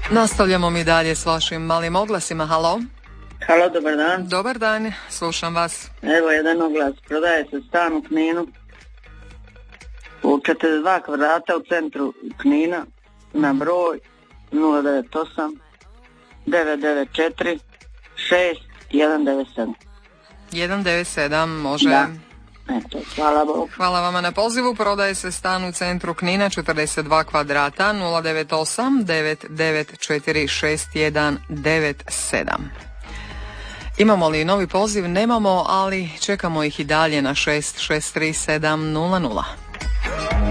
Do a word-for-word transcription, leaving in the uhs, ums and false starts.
Nastavljamo mi dalje s vašim malim oglasima. Halo? Halo, dobar dan. Dobar dan, slušam vas. Evo jedan oglas, prodaje se stan u Kninu u četrdeset dva kvadrata u centru Knina na broj nula devet osam devet devet četiri šest jedan devet sedam. jedan devet sedam, može. Da. Eto, hvala Bogu. Hvala vama na pozivu. Prodaje se stan u centru Knina, četrdeset dva kvadrata, nula devet osam devet devet četiri šest jedan devet sedam. Imamo li novi poziv? Nemamo, ali čekamo ih i dalje na šest šest tri sedam nula nula.